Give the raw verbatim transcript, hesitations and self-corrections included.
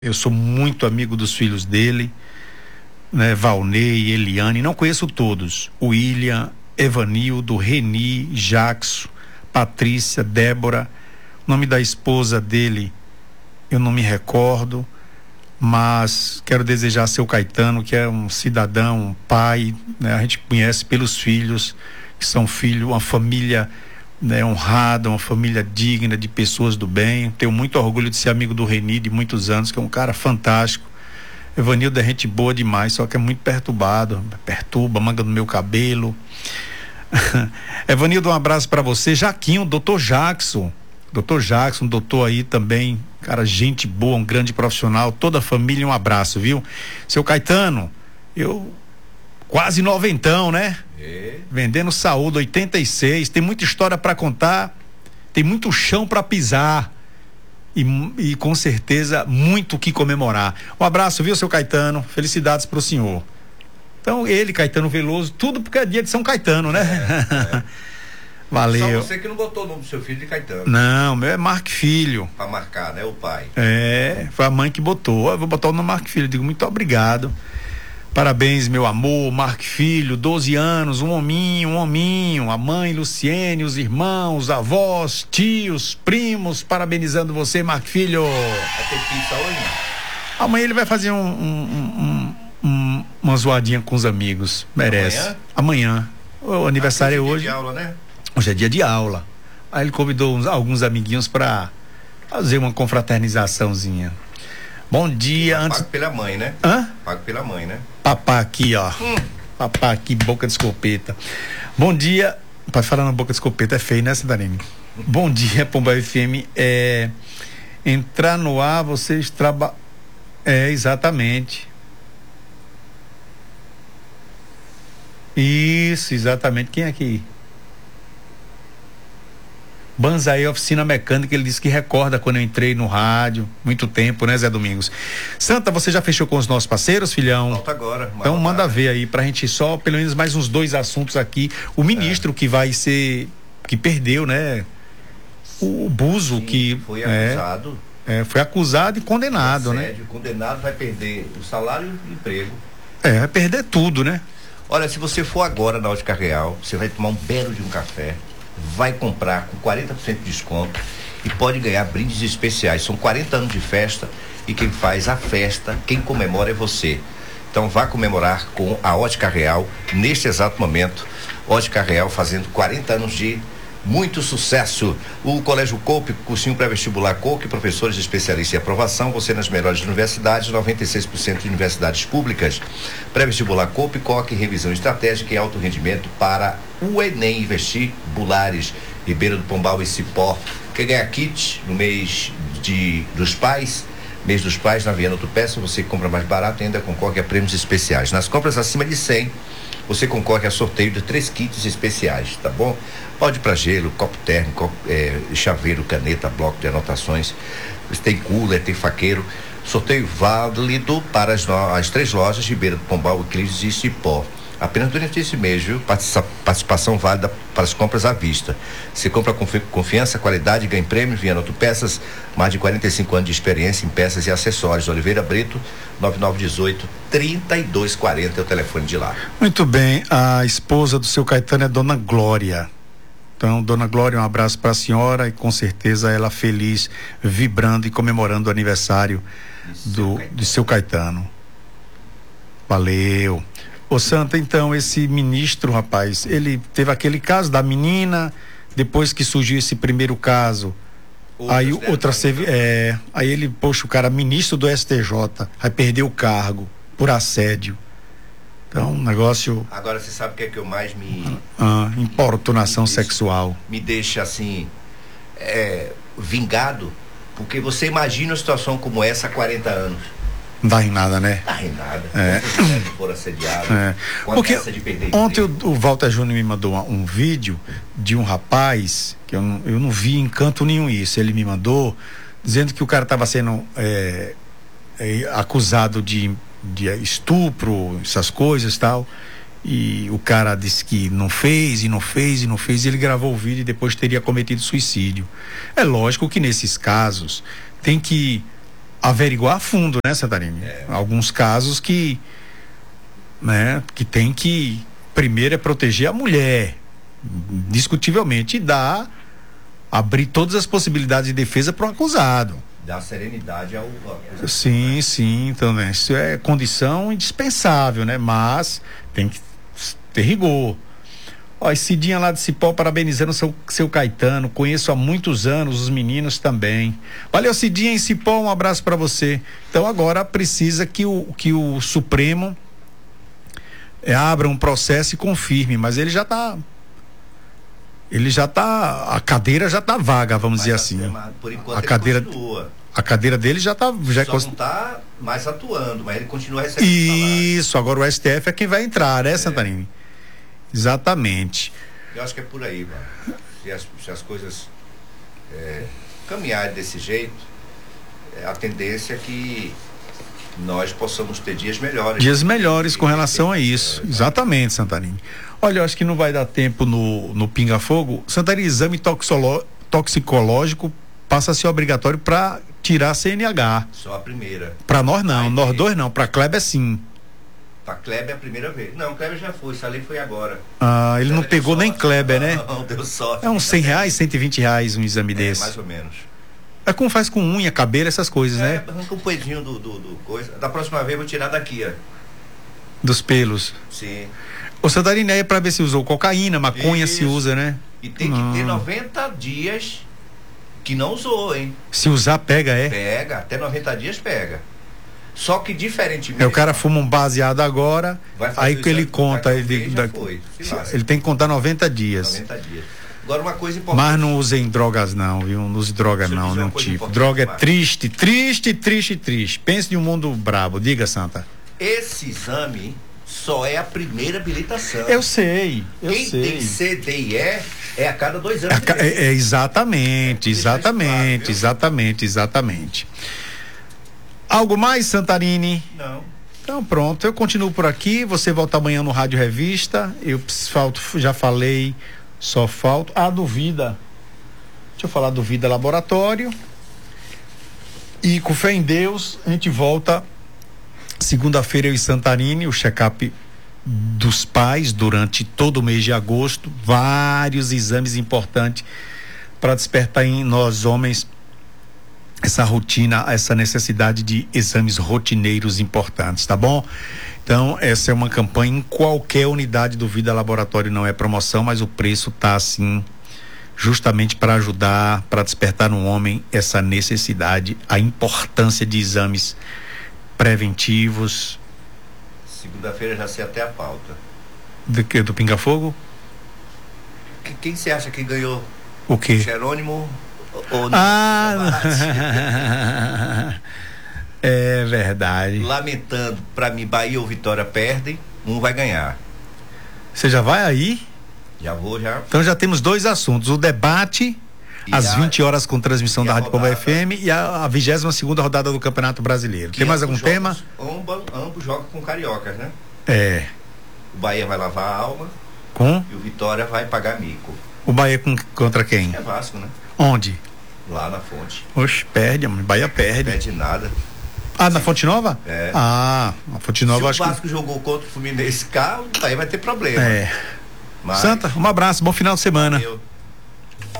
Eu sou muito amigo dos filhos dele, né? Valnei, Eliane, não conheço todos. William, Evanildo, Reni, Jackson, Patrícia, Débora. O nome da esposa dele eu não me recordo, mas quero desejar a seu Caetano, que é um cidadão, um pai, né? A gente conhece pelos filhos, que são filhos, uma família, né, honrada, uma família digna de pessoas do bem. Tenho muito orgulho de ser amigo do Reni de muitos anos, que é um cara fantástico. Evanildo é gente boa demais, só que é muito perturbado, perturba, manga no meu cabelo. Evanildo, um abraço para você. Jaquinho, doutor Jackson, doutor Jackson, doutor aí também, cara, gente boa, um grande profissional, toda a família, um abraço, viu? Seu Caetano, eu quase noventão, né? É. Vendendo saúde, oitenta e seis, tem muita história para contar, tem muito chão para pisar e, e com certeza muito o que comemorar. Um abraço, viu, seu Caetano? Felicidades pro senhor. Então, ele, Caetano Veloso, tudo porque é dia de São Caetano, né? É, é. Valeu. Só você que não botou o nome do seu filho de Caetano. Não, meu é Marco Filho. Pra marcar, né, o pai. É, foi a mãe que botou. Eu vou botar o nome Marco Filho. Eu digo, muito obrigado. Parabéns, meu amor, Marco Filho, doze anos, um hominho, um hominho, a mãe Luciene, os irmãos, avós, tios, primos, parabenizando você, Marco Filho. Vai ter pizza hoje? Amanhã ele vai fazer um, um, um, um, uma zoadinha com os amigos, merece. Amanhã? Amanhã. O aniversário é hoje. É dia de aula, né? Hoje é dia de aula. Aí ele convidou uns, alguns amiguinhos para fazer uma confraternizaçãozinha. Bom dia. Pago Antes... pela mãe, né? Hã? Pago pela mãe, né? Papá aqui, ó. Hum. Papá aqui, boca de escopeta. Bom dia. Pode falar na boca de escopeta, é feio, né, Santarém? Bom dia, Pomba F M. É, entrar no ar, vocês trabalham. É, exatamente. Isso, exatamente. Quem é aqui? Banzai Oficina Mecânica, ele disse que recorda quando eu entrei no rádio, muito tempo, né, Zé Domingos? Santa, você já fechou com os nossos parceiros, filhão? Falta agora. Então manda ver aí, pra gente só, pelo menos mais uns dois assuntos aqui. O ministro é. que vai ser, que perdeu, né? O, o Buzo, Sim, que... foi acusado. É, é, foi acusado e condenado, Assédio, né? O condenado vai perder o salário e o emprego. É, vai perder tudo, né? Olha, se você for agora na Ótica Real, você vai tomar um belo de um café, vai comprar com quarenta por cento de desconto e pode ganhar brindes especiais. São quarenta anos de festa e quem faz a festa, quem comemora é você. Então vá comemorar com a Ótica Real neste exato momento. Ótica Real fazendo quarenta anos de muito sucesso. O Colégio Coupe, cursinho pré-vestibular Coupe, professores especialistas em aprovação, você nas melhores universidades, noventa e seis por cento de universidades públicas. Pré-vestibular Coupe, Coque, revisão estratégica e alto rendimento para o Enem Vestibulares. Ribeira do Pombal e Cipó. Quer ganhar kit no mês de, dos pais? Mês dos pais na Viana do Peça, você compra mais barato e ainda concorre a prêmios especiais. Nas compras acima de cem, você concorre a sorteio de três kits especiais, tá bom? Pode para gelo, copo térmico, é, chaveiro, caneta, bloco de anotações. Tem cooler, tem faqueiro. Sorteio válido para as, as três lojas de Ribeira do Pombal, Euclides e Cipó. Apenas durante esse mês, viu? Participa, participação válida para as compras à vista. Você compra com confiança, qualidade, ganha prêmios, Viana Autopeças, mais de quarenta e cinco anos de experiência em peças e acessórios. Oliveira Brito, nove nove um oito, três dois quatro zero é o telefone de lá. Muito bem, a esposa do seu Caetano é Dona Glória. Então, Dona Glória, um abraço para a senhora e com certeza ela feliz, vibrando e comemorando o aniversário do, do seu Caetano. Valeu. Ô Santa, então, esse ministro, rapaz, ele teve aquele caso da menina, depois que surgiu esse primeiro caso, Outras aí outra é, aí ele, poxa, o cara ministro do S T J, vai perder o cargo por assédio. Então, um negócio... Agora, você sabe o que é que eu mais me... Ah, importunação me, sexual. Me deixa, assim, é, vingado, porque você imagina uma situação como essa há quarenta anos. Não dá em nada, né? Não dá em nada. É. Se for assediado, é. Porque ontem o, o Walter Júnior me mandou um, um vídeo de um rapaz, que eu não, eu não vi em canto nenhum isso, ele me mandou, dizendo que o cara estava sendo é, é, acusado de, de estupro, essas coisas e tal, e o cara disse que não fez, e não fez, e não fez, e ele gravou o vídeo e depois teria cometido suicídio. É lógico que nesses casos tem que averiguar a fundo, né, Santarém? É. Alguns casos que, né, que tem que primeiro é proteger a mulher, indiscutivelmente, e dar, abrir todas as possibilidades de defesa para o acusado. Dar serenidade ao acusador. Sim, sim, então, né, isso é condição indispensável, né, mas tem que ter rigor. Ó, Cidinha lá de Cipó parabenizando seu, seu Caetano, conheço há muitos anos, os meninos também. Valeu, Cidinha em Cipó, um abraço para você. Então agora precisa que o, que o Supremo é, abra um processo e confirme, mas ele já tá, ele já tá, a cadeira já tá vaga, vamos Mas dizer a, assim. mas por enquanto A ele cadeira, continua. a cadeira dele já tá, já Só const... não tá mais atuando, mas ele continua recebendo Isso, agora o S T F é quem vai entrar, né, É. Santarém? Exatamente. Eu acho que é por aí, mano. Se as, se as coisas é, caminharem desse jeito, é, a tendência é que nós possamos ter dias melhores. Dias melhores com relação a isso. Exatamente, Santarém. Olha, eu acho que não vai dar tempo no, no Pinga Fogo. Santarém, exame toxolo, toxicológico passa a ser obrigatório para tirar a C N H. Só a primeira. Para nós não, Ai, nós que- dois não, para Kleber sim. Pra Kleber é a primeira vez. Não, Kleber já foi, essa lei foi agora. Ah, ele não Kleber pegou deu nem sorte. Kleber, né? Não, deu sorte. É uns cem reais, cento e vinte reais um exame É, desse. mais ou menos. É como faz com unha, cabelo, essas coisas, É, né? arranca um poedinho do, do, do coisa. Da próxima vez eu vou tirar daqui, ó. Dos pelos. Sim. O Santarém é para ver se usou cocaína, maconha se Isso. usa, né? E tem Não. que ter noventa dias que não usou, hein? Se usar, pega, é. Pega, até noventa dias pega. Só que diferentemente. É, o cara fuma um baseado agora, vai fazer aí o que ele exame do conta, cartão ele, verde, da- já foi, se lasca. ele tem que contar noventa dias. noventa dias. Agora uma coisa importante. Mas não usem drogas não, viu? Não use droga Deixa eu não, dizer uma nenhum coisa tipo. importante, Droga é Marcos. triste, triste, triste, triste. Pense em um mundo brabo. Diga, Santa. Esse exame só é a primeira habilitação. Eu sei, eu Quem sei. tem C, D e E é a cada dois É, anos. a ca- é- é exatamente, É, deixa isso claro, exatamente, viu? exatamente, exatamente. Algo mais, Santarini? Não. Então pronto, eu continuo por aqui, você volta amanhã no Rádio Revista, eu ps- falto, já falei, só falto, ah, do Vida, deixa eu falar do Vida Laboratório, e com fé em Deus, a gente volta segunda-feira eu e Santarini, o check-up dos pais durante todo o mês de agosto, vários exames importantes para despertar em nós homens essa rotina, essa necessidade de exames rotineiros importantes, tá bom? Então, essa é uma campanha em qualquer unidade do Vida Laboratório, não é promoção, mas o preço tá assim, justamente para ajudar, para despertar no homem essa necessidade, a importância de exames preventivos. Segunda-feira já sei até a pauta. Do que? Do Pinga Fogo? Que- Quem você acha que ganhou? O quê? Jerônimo ou Ah, é verdade. Lamentando, pra mim, Bahia ou Vitória perdem, um vai ganhar. Você já vai aí? Já vou, já. Então já temos dois assuntos, o debate E às a- vinte horas com transmissão e da a Rádio Pomba rodada. F M e a vigésima segunda rodada do Campeonato Brasileiro. Tem mais algum ambos tema? jogos- Ambos, ambos jogam com cariocas, né? É, O Bahia vai lavar a alma com e o Vitória vai pagar mico. o Bahia com, contra quem? É Vasco, né? Onde? Lá na fonte. Oxe, perde, mano. Bahia Não perde. perde nada. Ah, na Fonte Nova? É. Ah, a Fonte Se Nova o acho Vasco jogou contra o Fluminense cá, o Bahia vai ter que. problema. É. Mas, Santa, um abraço, bom final de semana. eu,